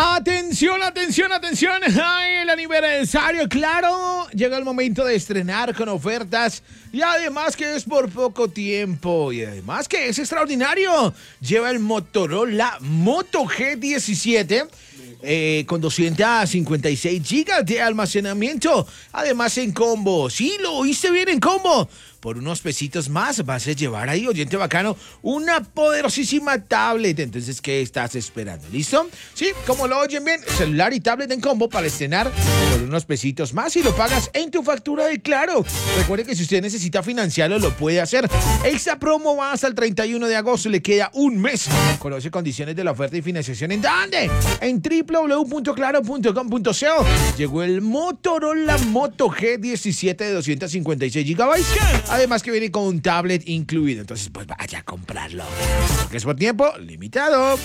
Atención, atención, atención. Ay, el aniversario, claro. Llega el momento de estrenar con ofertas. Y además que es por poco tiempo. Y además que es extraordinario. Lleva el Motorola Moto G17. Con 256 gigas de almacenamiento. Además en combo. Sí, lo oíste bien, en combo. Por unos pesitos más vas a llevar ahí, oyente bacano, una poderosísima tablet. Entonces, ¿qué estás esperando? ¿Listo? Sí, como lo oyen bien, celular y tablet en combo para estrenar por unos pesitos más y lo pagas en tu factura de Claro. Recuerde que si usted necesita financiarlo, lo puede hacer. Esta promo va hasta el 31 de agosto, le queda un mes. Conoce condiciones de la oferta y financiación. ¿En dónde? En www.claro.com.co. Llegó el Motorola Moto G17 de 256 GB. Además que viene con un tablet incluido. Entonces, pues vaya a comprarlo. Porque es por tiempo limitado.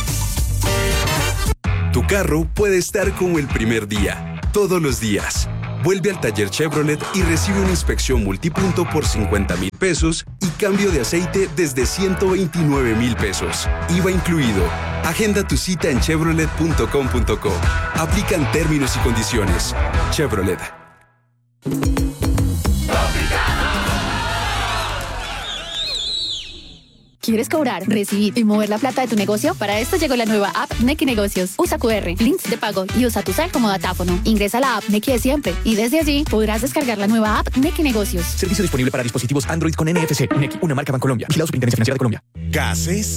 Tu carro puede estar como el primer día, todos los días. Vuelve al taller Chevrolet y recibe una inspección multipunto por 50,000 pesos y cambio de aceite desde 129,000 pesos. IVA incluido. Agenda tu cita en chevrolet.com.co. Aplican términos y condiciones. Chevrolet. ¿Quieres cobrar, recibir y mover la plata de tu negocio? Para esto llegó la nueva app Nequi Negocios. Usa QR, links de pago y usa tu cel como datáfono. Ingresa a la app Nequi de siempre y desde allí podrás descargar la nueva app Nequi Negocios. Servicio disponible para dispositivos Android con NFC. Nequi, una marca Bancolombia. Vigilado Superintendencia Financiera de Colombia. Gases